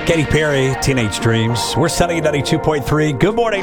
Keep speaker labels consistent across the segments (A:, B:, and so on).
A: Katy Perry, Teenage Dreams. We're Sunny 92.3. Good morning.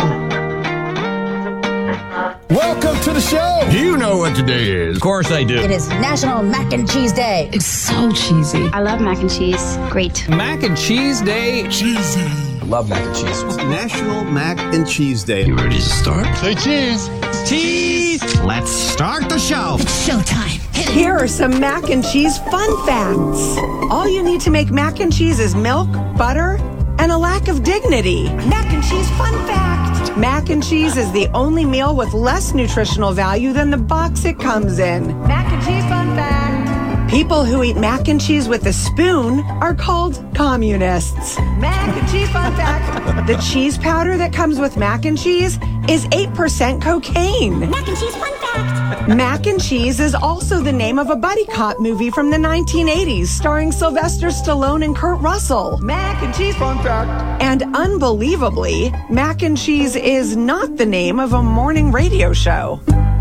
B: Welcome to the show.
C: You know what today is.
D: Of course I do.
E: It is National Mac and Cheese Day.
F: It's so cheesy.
G: I love mac and cheese. Great.
D: Mac and Cheese Day.
B: Cheesy.
C: I love mac and cheese.
H: National Mac and Cheese Day.
C: You ready to start?
B: Say cheese.
C: Cheese! Let's start the show.
F: It's showtime. Hit it.
I: Here are some mac and cheese fun facts. All you need to make mac and cheese is milk, butter, and a lack of dignity. Mac and cheese fun fact. Mac and cheese is the only meal with less nutritional value than the box it comes in. Mac and cheese fun fact. People who eat mac and cheese with a spoon are called communists. Mac and cheese fun fact. The cheese powder that comes with mac and cheese is 8% cocaine.
E: Mac and Cheese fun fact.
I: Mac and Cheese is also the name of a buddy cop movie from the 1980s starring Sylvester Stallone and Kurt Russell. Mac and Cheese fun fact. And unbelievably, Mac and Cheese is not the name of a morning radio show.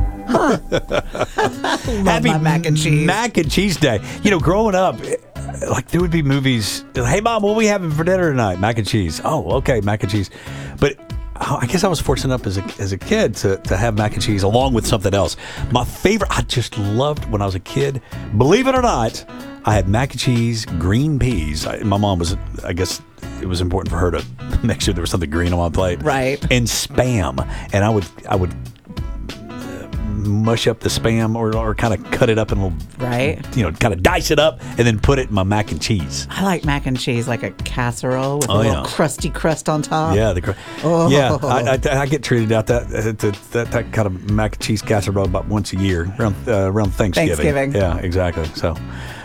A: Happy
F: my mac and cheese.
A: Mac and Cheese Day. You know, growing up, like there would be movies. Hey, Mom, what are we having for dinner tonight? Mac and cheese. Oh, okay, mac and cheese. But I guess I was fortunate enough as a kid to have mac and cheese along with something else. My favorite, I just loved when I was a kid. Believe it or not, I had mac and cheese, green peas. My mom was, I guess, it was important for her to make sure there was something green on my plate.
F: Right.
A: And Spam. And I would mush up the Spam or kind of cut it up and kind of dice it up and then put it in my mac and cheese.
F: I like mac and cheese like a casserole with a little crusty crust on top.
A: Yeah, I get treated out that kind of mac and cheese casserole about once a year around Thanksgiving. Yeah, exactly. So,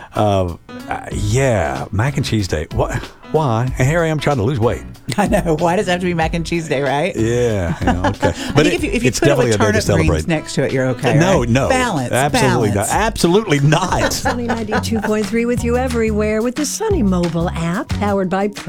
A: mac and cheese day. Why? And here I am trying to lose weight.
F: I know. Why does it have to be mac and cheese day, right?
A: Yeah, okay.
F: But if you
A: it's
F: put it
A: definitely
F: with
A: a day to
F: turnip
A: celebrate.
F: greens next to it, you're okay.
A: No,
F: right?
A: no.
F: Balance.
A: Absolutely
F: balance.
A: not. Absolutely not.
J: Sunny 92.3 with you everywhere with the Sunny mobile app powered by